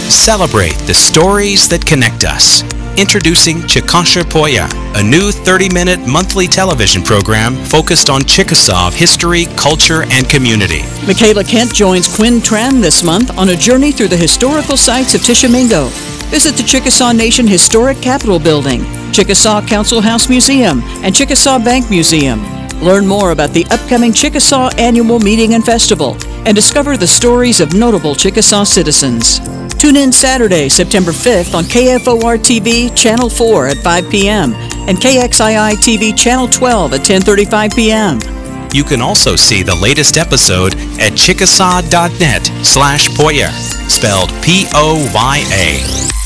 Celebrate the stories that connect us. Introducing Chickasha Poya, a new 30-minute monthly television program focused on Chickasaw history, culture, and community. Michaela Kent joins Quinn Tran this month on a journey through the historical sites of Tishomingo. Visit the Chickasaw Nation Historic Capitol Building, Chickasaw Council House Museum, and Chickasaw Bank Museum. Learn more about the upcoming Chickasaw Annual Meeting and Festival and discover the stories of notable Chickasaw citizens. Tune in Saturday, September 5th on KFOR-TV Channel 4 at 5 p.m. and KXII-TV Channel 12 at 10:35 p.m. You can also see the latest episode at chickasaw.net/Poya, spelled P-O-Y-A.